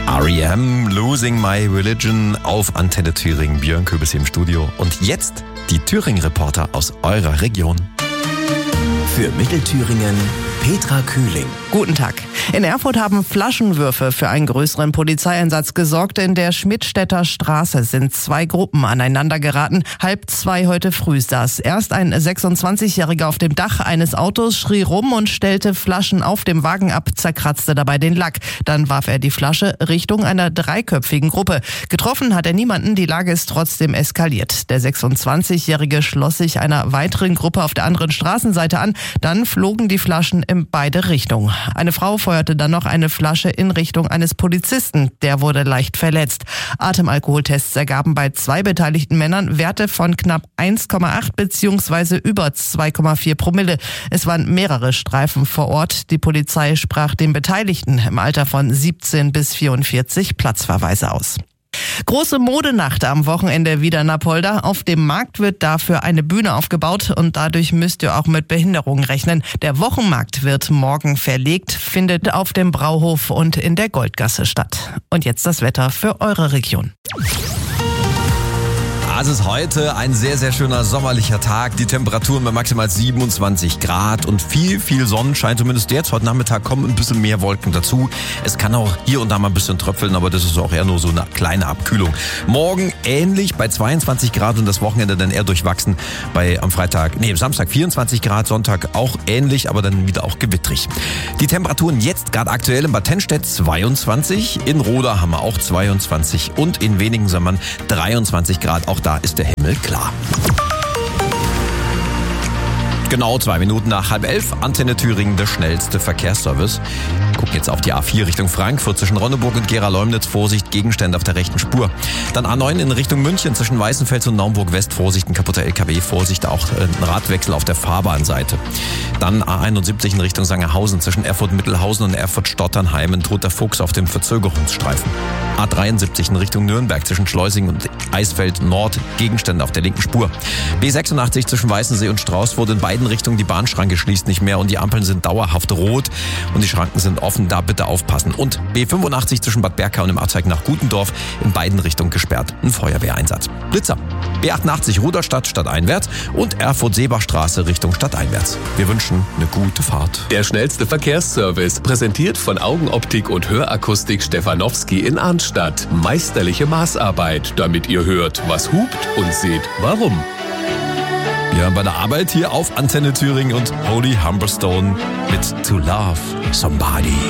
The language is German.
R.E.M. Losing My Religion auf Antenne Thüringen. Björn Köbis hier im Studio. Und jetzt die Thüringen-Reporter aus eurer Region. Für Mittelthüringen Petra Kühling. Guten Tag. In Erfurt haben Flaschenwürfe für einen größeren Polizeieinsatz gesorgt. In der Schmidtstädter Straße sind zwei Gruppen aneinander geraten. 1:30 heute früh saß erst ein 26-Jähriger auf dem Dach eines Autos, schrie rum und stellte Flaschen auf dem Wagen ab, zerkratzte dabei den Lack. Dann warf er die Flasche Richtung einer dreiköpfigen Gruppe. Getroffen hat er niemanden, die Lage ist trotzdem eskaliert. Der 26-Jährige schloss sich einer weiteren Gruppe auf der anderen Straßenseite an. Dann flogen die Flaschen in beide Richtungen. Eine Frau feuerte dann noch eine Flasche in Richtung eines Polizisten. Der wurde leicht verletzt. Atemalkoholtests ergaben bei 2 beteiligten Männern Werte von knapp 1,8 bzw. über 2,4 Promille. Es waren mehrere Streifen vor Ort. Die Polizei sprach den Beteiligten im Alter von 17 bis 44 Platzverweise aus. Große Modenacht am Wochenende wieder in Apolda. Auf dem Markt wird dafür eine Bühne aufgebaut und dadurch müsst ihr auch mit Behinderungen rechnen. Der Wochenmarkt wird morgen verlegt, findet auf dem Brauhof und in der Goldgasse statt. Und jetzt das Wetter für eure Region. Es ist heute ein sehr, sehr schöner sommerlicher Tag. Die Temperaturen bei maximal 27 Grad und viel Sonnenschein. Zumindest jetzt. Heute Nachmittag kommen ein bisschen mehr Wolken dazu. Es kann auch hier und da mal ein bisschen tröpfeln, aber das ist auch eher nur so eine kleine Abkühlung. Morgen ähnlich bei 22 Grad und das Wochenende dann eher durchwachsen bei Samstag 24 Grad, Sonntag auch ähnlich, aber dann wieder auch gewittrig. Die Temperaturen jetzt gerade aktuell in Bad Tennstedt 22, in Roda haben wir auch 22 und in wenigen Sommern 23 Grad. Auch da ist der Himmel klar. Genau 2 Minuten nach 10:30, Antenne Thüringen, der schnellste Verkehrsservice. Gucken jetzt auf die A4 Richtung Frankfurt zwischen Ronneburg und Gera-Leumnitz. Vorsicht, Gegenstände auf der rechten Spur. Dann A9 in Richtung München zwischen Weißenfels und Naumburg West. Vorsicht, ein kaputter LKW. Vorsicht, auch ein Radwechsel auf der Fahrbahnseite. Dann A71 in Richtung Sangerhausen zwischen Erfurt-Mittelhausen und Erfurt-Stotternheim. Ein toter Fuchs auf dem Verzögerungsstreifen. A73 in Richtung Nürnberg zwischen Schleusing und Eisfeld Nord. Gegenstände auf der linken Spur. B86 zwischen Weißensee und Straußfurt in beiden Richtungen. Die Bahnschranke schließt nicht mehr und die Ampeln sind dauerhaft rot und die Schranken sind offen. Da bitte aufpassen. Und B85 zwischen Bad Berka und dem Abzweig nach Gutendorf in beiden Richtungen gesperrt. Ein Feuerwehreinsatz. Blitzer. B88 Ruderstadt stadteinwärts und Erfurt-Seebachstraße Richtung stadteinwärts. Wir wünschen eine gute Fahrt. Der schnellste Verkehrsservice, präsentiert von Augenoptik und Hörakustik Stefanowski in Arnstadt. Meisterliche Maßarbeit, damit ihr hört, was hupt und seht, warum. Ja, bei der Arbeit hier auf Antenne Thüringen und Holy Humberstone mit To Love Somebody.